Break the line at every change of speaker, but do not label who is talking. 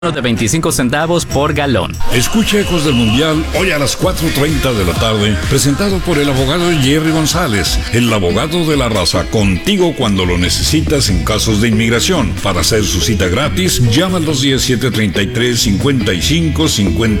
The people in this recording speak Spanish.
de 25 centavos por galón.
Escucha Ecos del Mundial hoy a las 4:30 de la tarde, presentado por el abogado Jerry González, el abogado de la raza, contigo cuando lo necesitas en casos de inmigración. Para hacer su cita gratis, llama al 217-33-5550.